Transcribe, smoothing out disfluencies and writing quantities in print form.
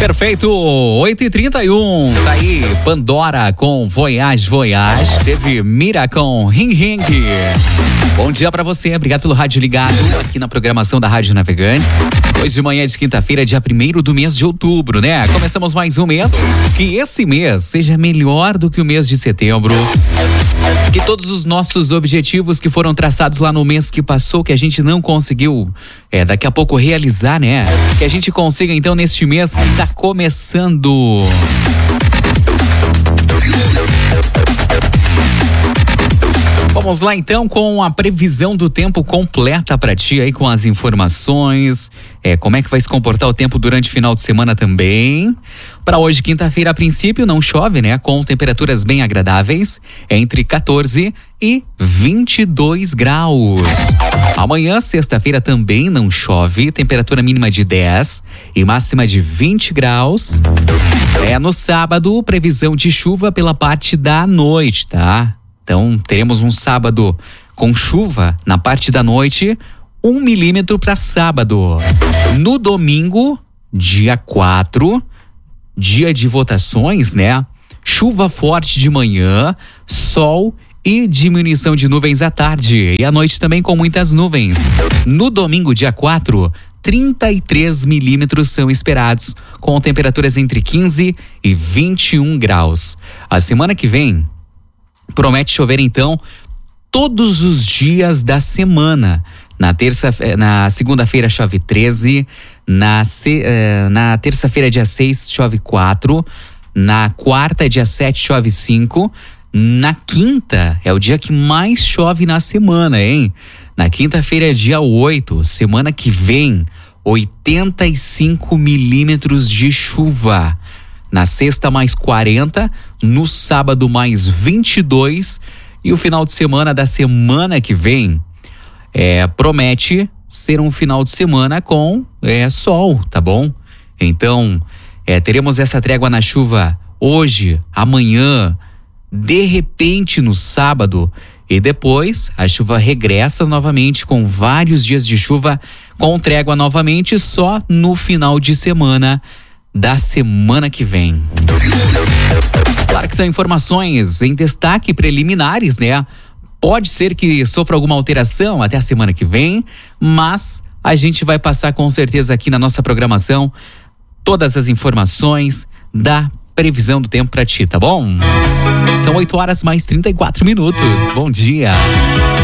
Perfeito, 8h31, tá aí Pandora com Voyage Voyage, teve Mira com Ring Ring. Bom dia pra você, obrigado pelo rádio ligado aqui na programação da Rádio Navegantes. Hoje de manhã de quinta-feira, dia 1º do mês de outubro, né? Começamos mais um mês, que esse mês seja melhor do que o mês de setembro. Que todos os nossos objetivos que foram traçados lá no mês que passou, que a gente não conseguiu daqui a pouco realizar, né? Que a gente consiga então neste mês que tá começando. Vamos lá então com a previsão do tempo completa para ti aí com as informações, como é que vai se comportar o tempo durante o final de semana também. Para hoje, quinta-feira, a princípio não chove, né? Com temperaturas bem agradáveis, entre 14 e 22 graus. Amanhã, sexta-feira, também não chove, temperatura mínima de 10 e máxima de 20 graus. No sábado, previsão de chuva pela parte da noite, tá? Então, teremos um sábado com chuva na parte da noite, 1 milímetro para sábado. No domingo, dia 4, dia de votações, né? Chuva forte de manhã, sol e diminuição de nuvens à tarde. E à noite também com muitas nuvens. No domingo, dia 4, 33 milímetros são esperados, com temperaturas entre 15 e 21 graus. A semana que vem promete chover então todos os dias da semana. Na segunda-feira chove 13, na terça-feira dia 6 chove 4, na quarta dia 7 chove 5, na quinta é o dia que mais chove na semana, hein? Na quinta-feira é dia 8, semana que vem 85 milímetros de chuva. Na sexta mais 40, no sábado mais 22 e o final de semana da semana que vem promete ser um final de semana com sol, tá bom? Então, teremos essa trégua na chuva hoje, amanhã, de repente no sábado e depois a chuva regressa novamente com vários dias de chuva com trégua novamente só no final de semana da semana que vem. Claro que são informações em destaque preliminares, né? Pode ser que sofra alguma alteração até a semana que vem, mas a gente vai passar com certeza aqui na nossa programação todas as informações da previsão do tempo pra ti, tá bom? São 8h mais 34 minutos. Bom dia.